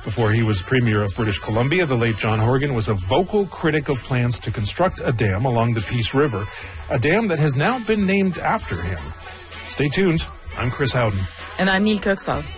Before he was Premier of British Columbia, the late John Horgan was a vocal critic of plans to construct a dam along the Peace River, a dam that has now been named after him. Stay tuned. I'm Chris Howden. And I'm Neil Kirksall.